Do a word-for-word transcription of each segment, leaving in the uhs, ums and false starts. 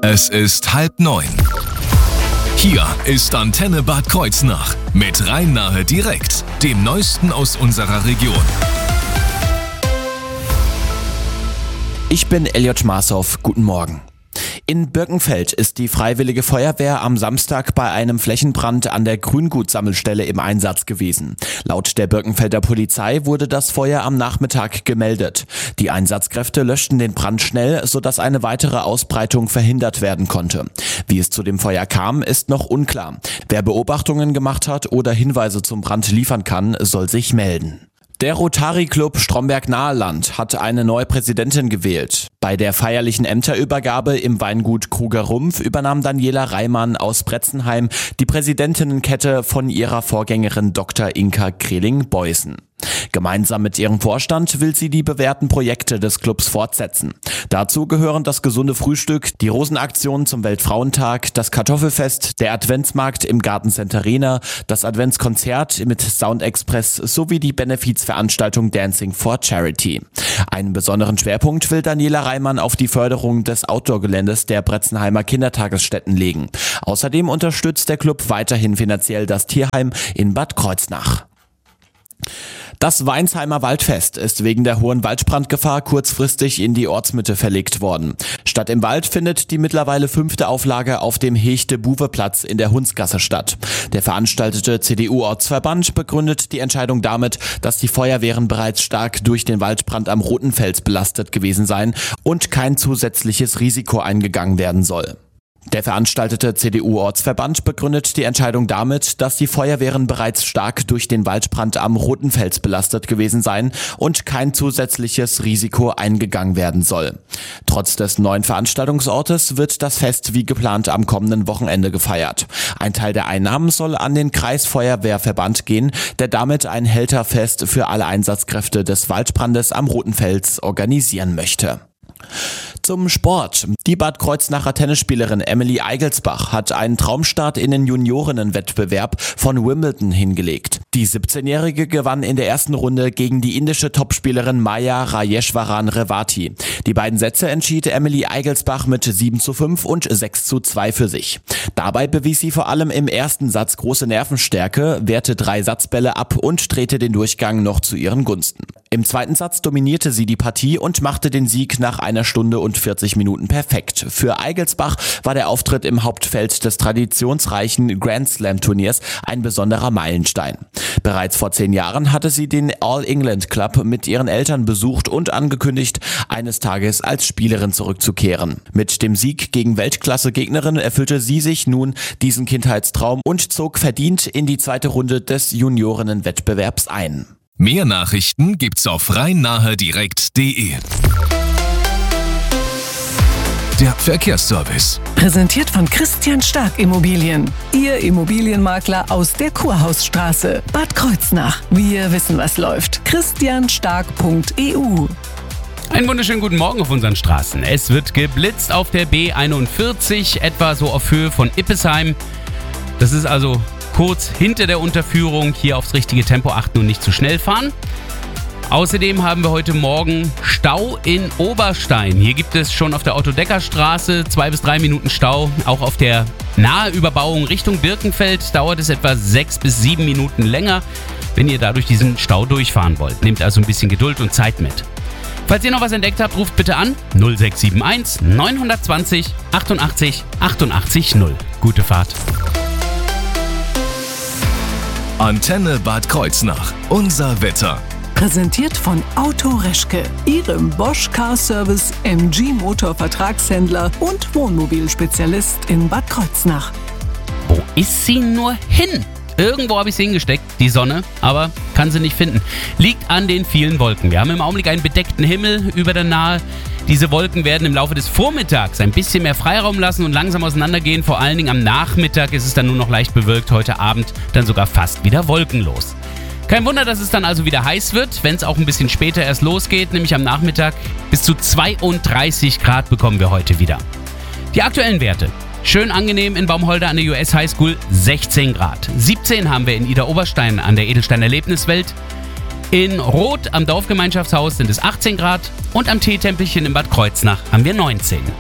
Es ist halb neun. Hier ist Antenne Bad Kreuznach mit Rhein-Nahe direkt, dem Neuesten aus unserer Region. Ich bin Elliot Schmaßhoff, guten Morgen. In Birkenfeld ist die Freiwillige Feuerwehr am Samstag bei einem Flächenbrand an der Grüngutsammelstelle im Einsatz gewesen. Laut der Birkenfelder Polizei wurde das Feuer am Nachmittag gemeldet. Die Einsatzkräfte löschten den Brand schnell, sodass eine weitere Ausbreitung verhindert werden konnte. Wie es zu dem Feuer kam, ist noch unklar. Wer Beobachtungen gemacht hat oder Hinweise zum Brand liefern kann, soll sich melden. Der Rotary Club Stromberg-Naheland hat eine neue Präsidentin gewählt. Bei der feierlichen Ämterübergabe im Weingut Kruger Rumpf übernahm Daniela Reimann aus Bretzenheim die Präsidentinnenkette von ihrer Vorgängerin Doktor Inka Kreling-Beußen. Gemeinsam mit ihrem Vorstand will sie die bewährten Projekte des Clubs fortsetzen. Dazu gehören das gesunde Frühstück, die Rosenaktion zum Weltfrauentag, das Kartoffelfest, der Adventsmarkt im Gartencenter Rehna, das Adventskonzert mit Sound Express sowie die Benefizveranstaltung Dancing for Charity. Einen besonderen Schwerpunkt will Daniela Reimann auf die Förderung des Outdoor-Geländes der Bretzenheimer Kindertagesstätten legen. Außerdem unterstützt der Club weiterhin finanziell das Tierheim in Bad Kreuznach. Das Weinsheimer Waldfest ist wegen der hohen Waldbrandgefahr kurzfristig in die Ortsmitte verlegt worden. Statt im Wald findet die mittlerweile fünfte Auflage auf dem Hechte-Buwe-Platz in der Hundsgasse statt. Der veranstaltete C D U-Ortsverband begründet die Entscheidung damit, dass die Feuerwehren bereits stark durch den Waldbrand am Rotenfels belastet gewesen seien und kein zusätzliches Risiko eingegangen werden soll. Der veranstaltete C D U-Ortsverband begründet die Entscheidung damit, dass die Feuerwehren bereits stark durch den Waldbrand am Rotenfels belastet gewesen seien und kein zusätzliches Risiko eingegangen werden soll. Trotz des neuen Veranstaltungsortes wird das Fest wie geplant am kommenden Wochenende gefeiert. Ein Teil der Einnahmen soll an den Kreisfeuerwehrverband gehen, der damit ein Helterfest für alle Einsatzkräfte des Waldbrandes am Rotenfels organisieren möchte. Zum Sport. Die Bad Kreuznacher Tennisspielerin Emily Eigelsbach hat einen Traumstart in den Juniorinnenwettbewerb von Wimbledon hingelegt. Die siebzehnjährige gewann in der ersten Runde gegen die indische Topspielerin Maya Rajeshwaran Revati. Die beiden Sätze entschied Emily Eigelsbach mit sieben zu fünf und sechs zu zwei für sich. Dabei bewies sie vor allem im ersten Satz große Nervenstärke, wehrte drei Satzbälle ab und drehte den Durchgang noch zu ihren Gunsten. Im zweiten Satz dominierte sie die Partie und machte den Sieg nach einer Stunde und vierzig Minuten perfekt. Für Eigelsbach war der Auftritt im Hauptfeld des traditionsreichen Grand Slam Turniers ein besonderer Meilenstein. Bereits vor zehn Jahren hatte sie den All England Club mit ihren Eltern besucht und angekündigt, eines Tages als Spielerin zurückzukehren. Mit dem Sieg gegen Weltklasse-Gegnerin erfüllte sie sich nun diesen Kindheitstraum und zog verdient in die zweite Runde des Juniorinnenwettbewerbs ein. Mehr Nachrichten gibt's auf rhein-nahe direkt punkt de. Der Verkehrsservice. Präsentiert von Christian Stark Immobilien. Ihr Immobilienmakler aus der Kurhausstraße. Bad Kreuznach. Wir wissen, was läuft. christian stark punkt e u. Einen wunderschönen guten Morgen auf unseren Straßen. Es wird geblitzt auf der B einundvierzig, etwa so auf Höhe von Ippesheim. Das ist also kurz hinter der Unterführung. Hier aufs richtige Tempo achten und nicht zu schnell fahren. Außerdem haben wir heute Morgen Stau in Oberstein. Hier gibt es schon auf der Otto-Decker-Straße zwei bis drei Minuten Stau. Auch auf der Naheüberbauung Richtung Birkenfeld dauert es etwa sechs bis sieben Minuten länger, wenn ihr dadurch diesen Stau durchfahren wollt. Nehmt also ein bisschen Geduld und Zeit mit. Falls ihr noch was entdeckt habt, ruft bitte an null sechs sieben eins neun zwei null achtundachtzig achtundachtzig null. Gute Fahrt. Antenne Bad Kreuznach. Unser Wetter. Präsentiert von Auto Reschke, Ihrem Bosch Car Service M G Motor Vertragshändler und Wohnmobilspezialist in Bad Kreuznach. Wo ist sie nur hin? Irgendwo habe ich sie hingesteckt, die Sonne, aber kann sie nicht finden. Liegt an den vielen Wolken. Wir haben im Augenblick einen bedeckten Himmel über der Nahe. Diese Wolken werden im Laufe des Vormittags ein bisschen mehr Freiraum lassen und langsam auseinandergehen. Vor allen Dingen am Nachmittag ist es dann nur noch leicht bewölkt. Heute Abend dann sogar fast wieder wolkenlos. Kein Wunder, dass es dann also wieder heiß wird, wenn es auch ein bisschen später erst losgeht, nämlich am Nachmittag. Bis zu zweiunddreißig Grad bekommen wir heute wieder. Die aktuellen Werte. Schön angenehm in Baumholder an der U S High School, sechzehn Grad. siebzehn haben wir in Idar-Oberstein an der Edelstein Erlebniswelt. In Roth am Dorfgemeinschaftshaus sind es achtzehn Grad und am Teetempelchen in Bad Kreuznach haben wir neunzehn.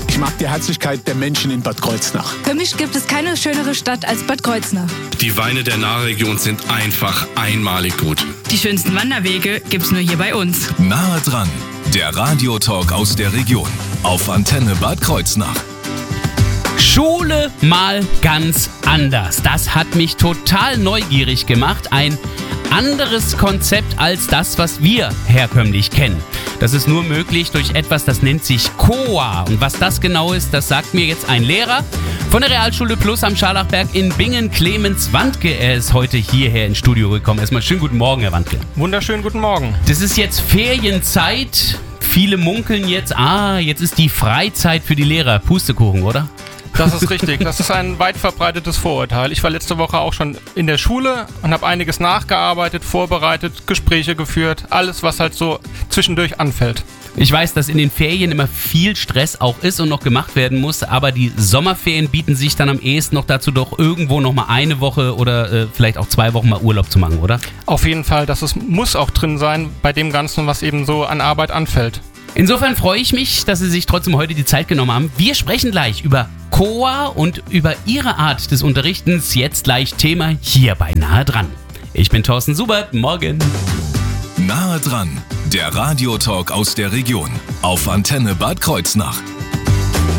Ich mag die Herzlichkeit der Menschen in Bad Kreuznach. Für mich gibt es keine schönere Stadt als Bad Kreuznach. Die Weine der Nahregion sind einfach einmalig gut. Die schönsten Wanderwege gibt's nur hier bei uns. Nahe dran, der Radiotalk aus der Region auf Antenne Bad Kreuznach. Schule mal ganz anders. Das hat mich total neugierig gemacht. Ein anderes Konzept als das, was wir herkömmlich kennen. Das ist nur möglich durch etwas, das nennt sich C O A. Und was das genau ist, das sagt mir jetzt ein Lehrer von der Realschule Plus am Scharlachberg in Bingen, Clemens Wandke. Er ist heute hierher ins Studio gekommen. Erstmal schönen guten Morgen, Herr Wandke. Wunderschönen guten Morgen. Das ist jetzt Ferienzeit. Viele munkeln jetzt, ah, jetzt ist die Freizeit für die Lehrer. Pustekuchen, oder? Das ist richtig. Das ist ein weit verbreitetes Vorurteil. Ich war letzte Woche auch schon in der Schule und habe einiges nachgearbeitet, vorbereitet, Gespräche geführt. Alles, was halt so zwischendurch anfällt. Ich weiß, dass in den Ferien immer viel Stress auch ist und noch gemacht werden muss, aber die Sommerferien bieten sich dann am ehesten noch dazu, doch irgendwo noch mal eine Woche oder äh, vielleicht auch zwei Wochen mal Urlaub zu machen, oder? Auf jeden Fall. Das ist, muss auch drin sein bei dem Ganzen, was eben so an Arbeit anfällt. Insofern freue ich mich, dass Sie sich trotzdem heute die Zeit genommen haben. Wir sprechen gleich über C O A und über Ihre Art des Unterrichtens. Jetzt gleich Thema hier bei Nahe dran. Ich bin Thorsten Subert. Morgen. Nahe dran, der Radiotalk aus der Region auf Antenne Bad Kreuznach.